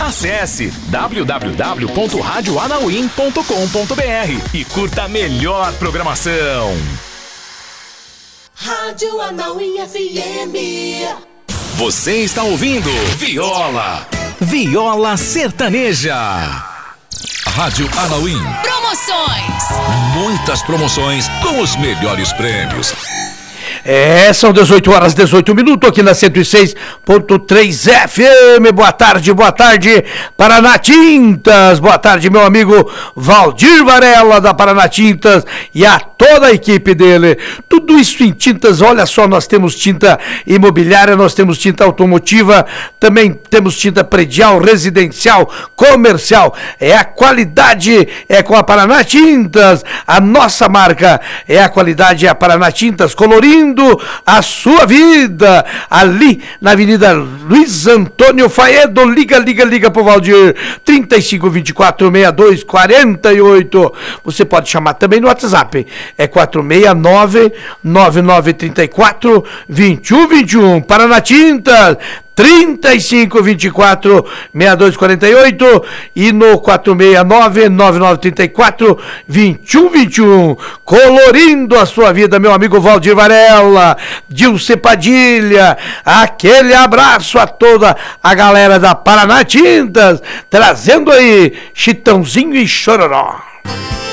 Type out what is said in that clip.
Acesse www.radioanauim.com.br e curta a melhor programação. Rádio Anauim FM. Você está ouvindo Viola Sertaneja. Rádio Anauim. Promoções. Muitas promoções com os melhores prêmios. São 18 horas, 18 minutos aqui na 106.3 FM. Boa tarde, Paraná Tintas. Boa tarde, meu amigo Valdir Varela, da Paraná Tintas, e a toda a equipe dele. Tudo isso em tintas, olha só, nós temos tinta imobiliária, nós temos tinta automotiva, também temos tinta predial, residencial, comercial. A qualidade é com a Paraná Tintas. A nossa marca é a qualidade, é a Paraná Tintas, colorindo a sua vida, ali na Avenida Luiz Antônio Faedo. Liga pro Valdir, 3524-6248. Você pode chamar também no WhatsApp, é 469-9934-2121. Paraná Tintas, 3524-6248 e no 469-9934-2121. Colorindo a sua vida, meu amigo Valdir Varela, Dilce Padilha. Aquele abraço a toda a galera da Paraná Tintas, trazendo aí Chitãozinho e Chororó.